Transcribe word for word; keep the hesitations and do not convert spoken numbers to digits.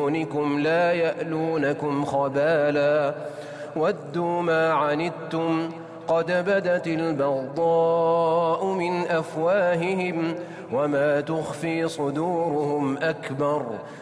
دونكم لا يألونكم خبالا ودوا ما عنتم قد بدت البغضاء من أفواههم وما تخفي صدورهم أكبر